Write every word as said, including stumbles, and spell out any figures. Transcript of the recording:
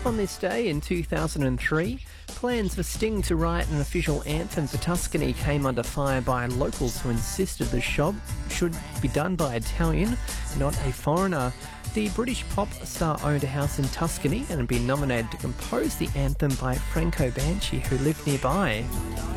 On this day in two thousand three, plans for Sting to write an official anthem for Tuscany came under fire by locals who insisted the job should be done by Italian, not a foreigner. The British pop star owned a house in Tuscany and had been nominated to compose the anthem by Franco Banci, who lived nearby.